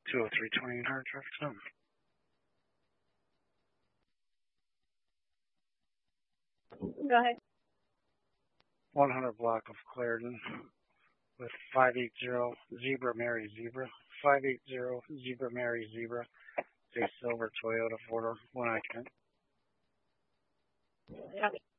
20320 hard traffic zone. 100 block of Clarendon with 580 Zebra Mary Zebra. 580 Zebra Mary Zebra. It's a silver Toyota 4-door, one occupant. Copy.